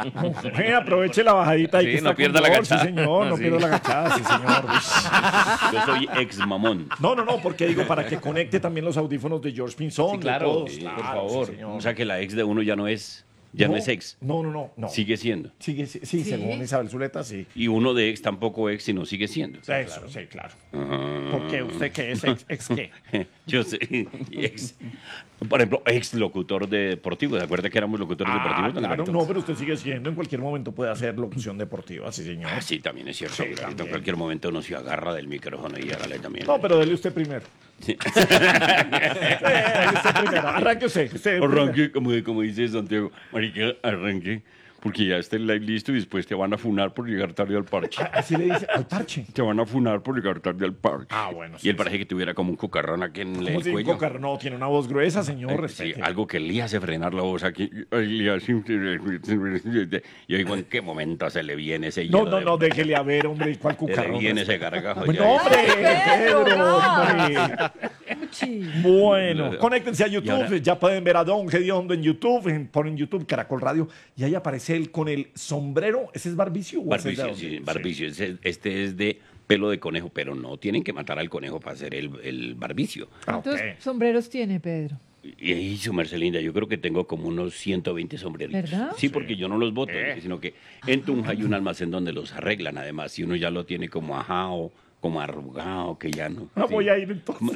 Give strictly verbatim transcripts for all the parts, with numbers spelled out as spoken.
Eh, aproveche la bajadita y Sí, que no está pierda con la dolor, agachada. sí señor, no Sí. pierda la agachada, sí señor. Yo soy ex mamón. No, no, no, porque digo, para que conecte también los audífonos de George Pinzón, Sí, de claro, todos, sí, claro, por favor. sí, señor. O sea que la ex de uno ya no es, ya no, es ex. No, no, no, no. Sigue siendo. Sigue, sí, sí, Sí. según Isabel Zuleta, sí. Y uno de ex tampoco ex, sino sigue siendo. Eso, sí, claro. Ah. ¿Por qué? ¿Usted qué es ex, ex qué? Yo sé, ex, por ejemplo, ex locutor deportivo. ¿Se acuerda que éramos locutores Ah, deportivos? don claro, Alberto? no, pero usted sigue siendo, en cualquier momento puede hacer locución deportiva, sí, señor. Ah, sí, también es cierto. Sí, Alberto. también. En cualquier momento uno se agarra del micrófono y hágale también. No, pero dele usted primero. Sí. Eh, usted primero. Arranque usted. usted primero. Arranque, como, como dice Santiago. Marica, arranque. Porque ya está el live listo y después te van a funar por llegar tarde al parche. Ah, así le dice, al parche. Te van a funar por llegar tarde al parche. Ah, bueno, sí, Y él parece que tuviera como un cucarrón aquí en Como el si un cuello. cocar- no, tiene una voz gruesa, señor, Eh, sí, respete. algo que le hace frenar la voz aquí. Ay, le hace- Y oigo en qué momento se le viene ese No, hielo no, de- no, déjele a ver, hombre, cuál se le cucarrón. viene ese gargajo. ya. No, hombre, Pedro, Pedro, no. hombre. Uchi. Bueno, conéctense a YouTube, ahora- ya pueden ver a Don Gediondo en YouTube, en- ponen YouTube Caracol Radio, y ahí aparece él con el sombrero, ¿ese es Barbicio? o ese es de Barbicio, dónde? sí, barbicio. Ese- Este es de pelo de conejo, pero no tienen que matar al conejo para hacer el, el barbicio. Ah, ok. ¿Cuántos sombreros tiene Pedro? Y ahí, su merced linda, yo creo que tengo como unos ciento veinte sombreritos. ¿Verdad? Sí, porque yo no los boto, Eh. sino que en Tunja hay un almacén donde los arreglan, además, y uno ya lo tiene como ajado, como arrugado, que ya no. Ah, sí. voy a ir entonces.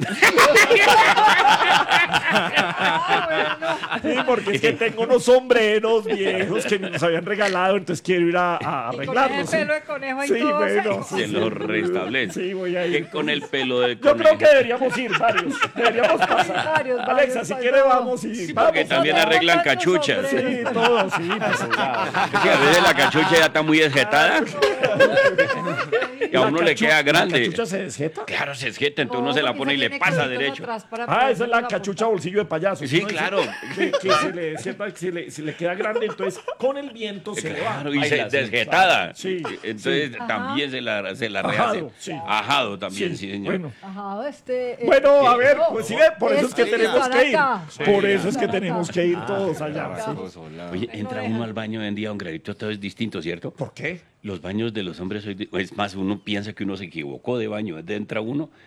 Sí, porque es que tengo unos sombreros viejos que nos habían regalado, entonces quiero ir a, a Y con arreglarlos. ese pelo de conejo y sí, todo, bueno, sí. Se los restablece. Sí, voy a ir. Que con el pelo de Yo conejo. creo que deberíamos ir, varios. Deberíamos pasar. Varios, varios, Alexa, si varios. quiere vamos y Sí, vamos. porque también a- arreglan Botando cachuchas. sombreros. Sí, todo, sí. Pues, Es que a veces la cachucha ya está muy desjetada y a la uno le cachu- queda grande. ¿La cachucha se desjeta? Claro, se desjeta, entonces No, uno se la porque pone y esa le tiene pasa cubitos derecho. atrás para Ah, esa es la poderla cachucha apuntar. bolsillo de payaso. Sí, ¿no? claro. Que, que se le desjeta, que se le, se le queda grande, entonces con el viento se le va. Claro, y Ay, se la- desjetada. Sí, Entonces sí. también se la, se la Ajado, rehace. sí. Ajado también, sí, señor. Bueno, Ajá, este. eh, bueno, a eh, ver, no, pues sí ve, por eso es que es tenemos que ir. Barata. Por eso es que Barata. tenemos que ir todos allá. sí. Oye, entra uno al baño hoy en día, don Gravito, todo es distinto, ¿cierto? ¿Por qué? Los baños de los hombres hoy, di- es más, uno piensa que uno se equivocó de baño. Entra uno